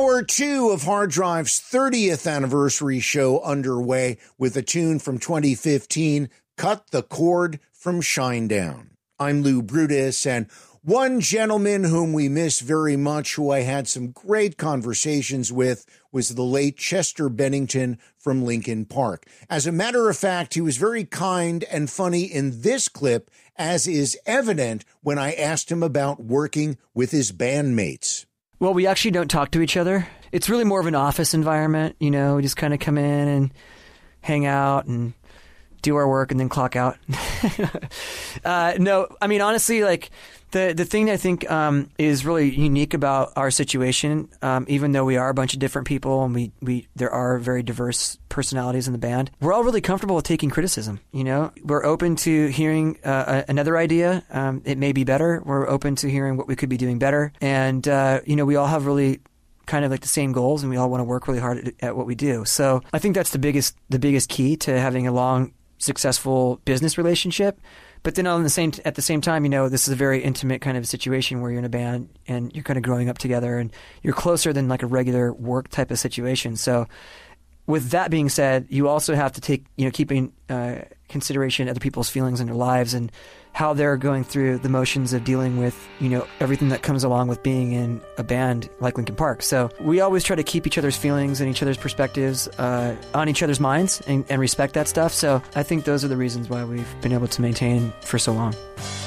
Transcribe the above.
Hour 2 of Hard Drive's 30th anniversary show underway with a tune from 2015, Cut the Cord from Shinedown. I'm Lou Brutus, and one gentleman whom we miss very much, who I had some great conversations with, was the late Chester Bennington from Linkin Park. As a matter of fact, he was very kind and funny in this clip, as is evident when I asked him about working with his bandmates. Well, we actually don't talk to each other. It's really more of an office environment, you know, we just kind of come in and hang out and do our work and then clock out. No, I mean, honestly, like, the thing that I think is really unique about our situation, even though we are a bunch of different people and there are very diverse personalities in the band, we're all really comfortable with taking criticism. You know, we're open to hearing another idea. It may be better. We're open to hearing what we could be doing better. And, you know, we all have really kind of like the same goals, and we all want to work really hard at what we do. So I think that's the biggest key to having a long, successful business relationship. But then at the same time, you know, this is a very intimate kind of situation where you're in a band and you're kind of growing up together and you're closer than like a regular work type of situation. So with that being said, you also have to take, you know, keeping consideration other people's feelings in their lives and how they're going through the motions of dealing with, you know, everything that comes along with being in a band like Linkin Park. So we always try to keep each other's feelings and each other's perspectives on each other's minds and respect that stuff. So I think those are the reasons why we've been able to maintain for so long.